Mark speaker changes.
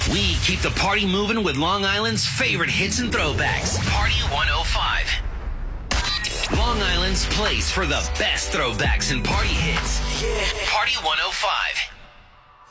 Speaker 1: We keep the party moving with Long Island's favorite hits and throwbacks. Party 105. Long Island's place for the best throwbacks and party hits. Yeah. Party 105.